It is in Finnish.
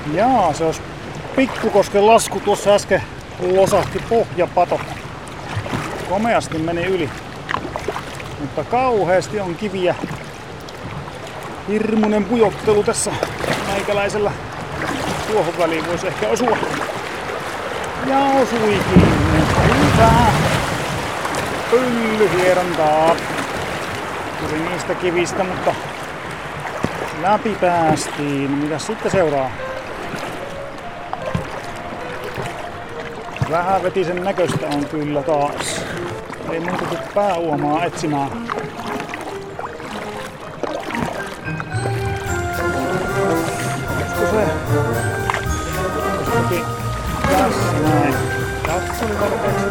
Jaa, se olisi Pikkukosken lasku. Tuossa äsken losahti pohjapato. Komeasti meni yli. Mutta kauheasti on kiviä. Hirmunen pujottelu tässä meikäläisellä. Tuohon väliin voisi ehkä osua. Ja osuikin. Hyvä. Pyllyhierontaa. Tuli niistä kivistä, mutta läpi päästiin. Mitäs sitten seuraa? Vähän vetisen näköistä on kyllä taas. Ei muuta kuin pääuomaa etsimään. Olisiko se? Jostakin tässä näin. Tässä oli tarpeeksi